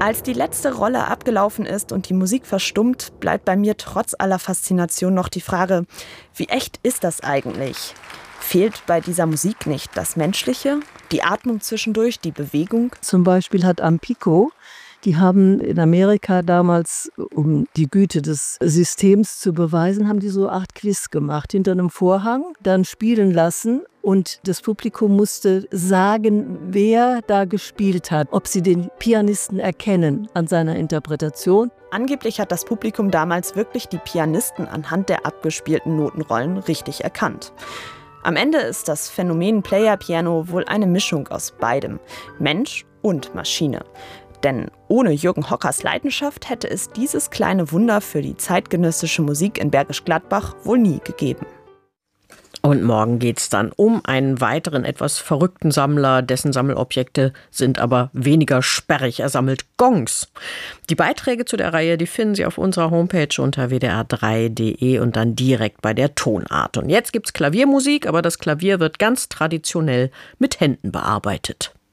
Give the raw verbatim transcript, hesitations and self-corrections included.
Als die letzte Rolle abgelaufen ist und die Musik verstummt, bleibt bei mir trotz aller Faszination noch die Frage, wie echt ist das eigentlich? Fehlt bei dieser Musik nicht das Menschliche, die Atmung zwischendurch, die Bewegung? Zum Beispiel hat Ampico, die haben in Amerika damals, um die Güte des Systems zu beweisen, haben die so Art Quiz gemacht, hinter einem Vorhang, dann spielen lassen und das Publikum musste sagen, wer da gespielt hat, ob sie den Pianisten erkennen an seiner Interpretation. Angeblich hat das Publikum damals wirklich die Pianisten anhand der abgespielten Notenrollen richtig erkannt. Am Ende ist das Phänomen Player Piano wohl eine Mischung aus beidem, Mensch und Maschine. Denn ohne Jürgen Hockers Leidenschaft hätte es dieses kleine Wunder für die zeitgenössische Musik in Bergisch Gladbach wohl nie gegeben. Und morgen geht's dann um einen weiteren etwas verrückten Sammler, dessen Sammelobjekte sind aber weniger sperrig. Er sammelt Gongs. Die Beiträge zu der Reihe, die finden Sie auf unserer Homepage unter w d r drei punkt d e und dann direkt bei der Tonart. Und jetzt gibt's Klaviermusik, aber das Klavier wird ganz traditionell mit Händen bearbeitet.